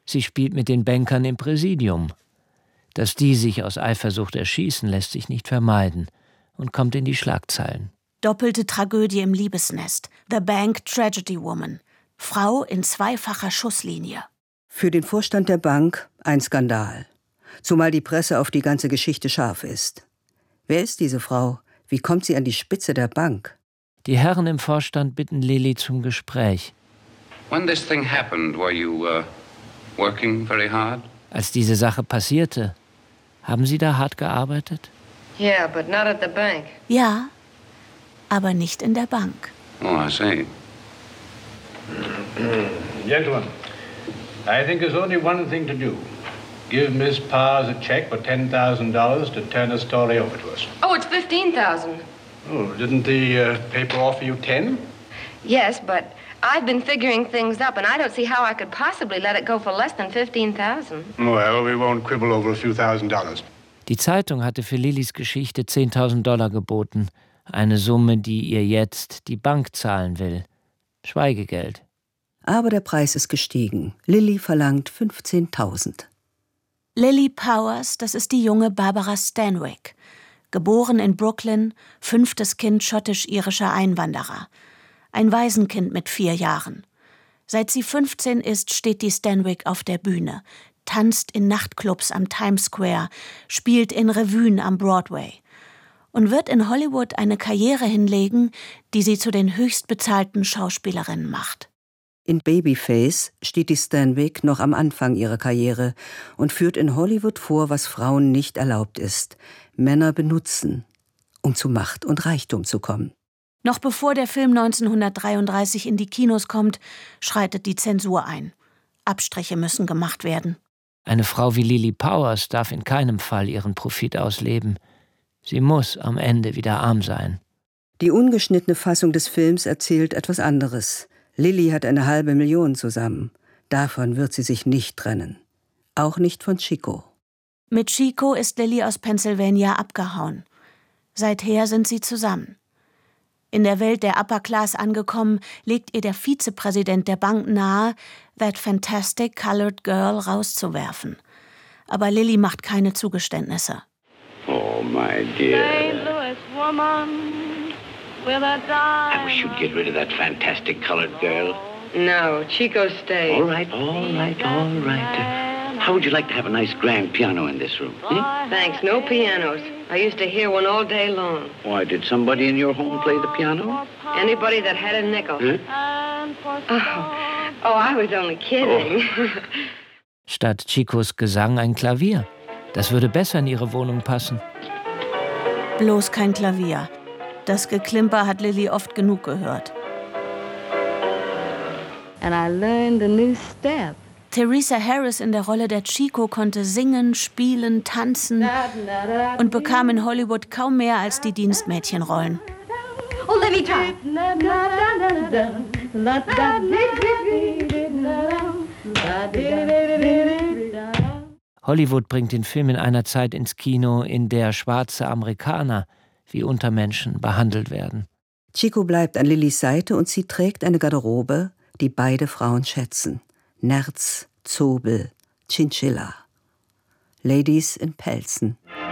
Sie spielt mit den Bankern im Präsidium. Dass die sich aus Eifersucht erschießen, lässt sich nicht vermeiden und kommt in die Schlagzeilen. Doppelte Tragödie im Liebesnest. The Bank Tragedy Woman. Frau in zweifacher Schusslinie. Für den Vorstand der Bank ein Skandal. Zumal die Presse auf die ganze Geschichte scharf ist. Wer ist diese Frau? Wie kommt sie an die Spitze der Bank? Die Herren im Vorstand bitten Lily zum Gespräch. When this thing happened, were you working very hard? Als diese Sache passierte, haben Sie da hart gearbeitet? Yeah, but not at the bank. Ja, aber nicht in der Bank. Oh, I see. Gentlemen, I think there's only one thing to do. Give Miss Powers a check for $10,000 to turn the story over to us. Oh, it's 15,000. Oh, didn't the paper offer you 10? Yes, but I've been figuring things up, and I don't see how I could possibly let it go for less than 15,000. Well, we won't quibble over a few $1,000s. Die Zeitung hatte für Lillys Geschichte $10.000 geboten. Eine Summe, die ihr jetzt die Bank zahlen will. Schweigegeld. Aber der Preis ist gestiegen. Lily verlangt 15.000. Lily Powers, das ist die junge Barbara Stanwyck. Geboren in Brooklyn, 5. Kind schottisch-irischer Einwanderer. Ein Waisenkind mit 4 Jahren. Seit sie 15 ist, steht die Stanwyck auf der Bühne, tanzt in Nachtclubs am Times Square, spielt in Revuen am Broadway und wird in Hollywood eine Karriere hinlegen, die sie zu den höchstbezahlten Schauspielerinnen macht. In Babyface steht die Stanwyck noch am Anfang ihrer Karriere und führt in Hollywood vor, was Frauen nicht erlaubt ist. Männer benutzen, um zu Macht und Reichtum zu kommen. Noch bevor der Film 1933 in die Kinos kommt, schreitet die Zensur ein. Abstriche müssen gemacht werden. Eine Frau wie Lily Powers darf in keinem Fall ihren Profit ausleben. Sie muss am Ende wieder arm sein. Die ungeschnittene Fassung des Films erzählt etwas anderes. Lily hat eine $500.000 zusammen. Davon wird sie sich nicht trennen. Auch nicht von Chico. Mit Chico ist Lily aus Pennsylvania abgehauen. Seither sind sie zusammen. In der Welt der Upper Class angekommen, legt ihr der Vizepräsident der Bank nahe, that fantastic colored girl rauszuwerfen. Aber Lily macht keine Zugeständnisse. Oh, my dear. St. Louis woman with a I wish dime. you'd get rid of that fantastic colored girl. No, Chico stays. All right. How would you like to have a nice grand piano in this room? Thanks, no pianos. I used to hear one all day long. Why, did somebody in your home play the piano? Anybody that had a nickel. And for Oh, I was only kidding. Statt Chicos Gesang ein Klavier. Das würde besser in ihre Wohnung passen. Bloß kein Klavier. Das Geklimper hat Lily oft genug gehört. And I learned a new step. Theresa Harris in der Rolle der Chico konnte singen, spielen, tanzen und bekam in Hollywood kaum mehr als die Dienstmädchenrollen. Oh, let me try. Hollywood bringt den Film in einer Zeit ins Kino, in der schwarze Amerikaner wie Untermenschen behandelt werden. Chico bleibt an Lillys Seite und sie trägt eine Garderobe, die beide Frauen schätzen. Nerz, Zobel, Chinchilla. Ladies in Pelzen.